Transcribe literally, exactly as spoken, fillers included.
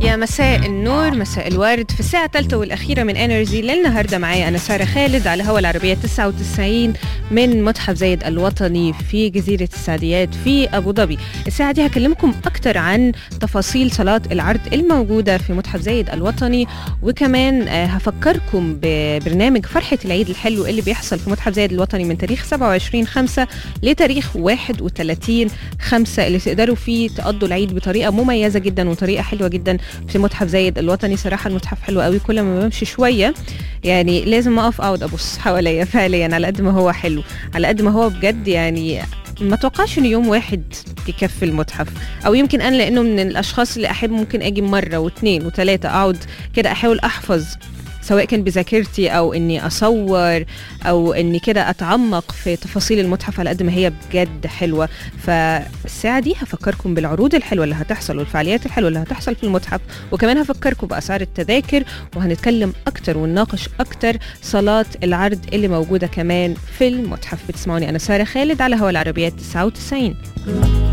يا مساء النور، مساء الورد في الساعة الثالثة والأخيرة من انرجي للنهاردة. معايا أنا سارة خالد على هوا العربية تسعة وتسعين من متحف زايد الوطني في جزيرة السعديات في أبو ظبي. الساعة دي هكلمكم أكتر عن تفاصيل صالات العرض الموجودة في متحف زايد الوطني، وكمان هفكركم ببرنامج فرحة العيد الحلو اللي بيحصل في متحف زايد الوطني من تاريخ سبعة وعشرين خمسة لتاريخ واحد وثلاثين خمسة، اللي تقدروا فيه تقضوا العيد بطريقة مميزة جدا وطريقة حلوة جدا في متحف زايد الوطني. صراحة المتحف حلو قوي، كل ما بمشي شوية يعني لازم أقف أقعد أبص حواليا فعليا، على قد ما هو حلو، على قد ما هو بجد يعني ما توقعش إنه يوم واحد يكفي المتحف، أو يمكن أنا لأنه من الأشخاص اللي أحب ممكن أجي مرة واثنين وثلاثة أقعد كده أحاول أحفظ، سواء كان بذاكرتي أو إني أصور أو إني كده أتعمق في تفاصيل المتحف على قد ما هي بجد حلوة. فالساعة دي هفكركم بالعروض الحلوة اللي هتحصل والفعاليات الحلوة اللي هتحصل في المتحف، وكمان هفكركم بأسعار التذاكر، وهنتكلم أكتر ونناقش أكتر صالات العرض اللي موجودة كمان في المتحف. بتسمعوني أنا سارة خالد على هوا العربيات تسعة وتسعين.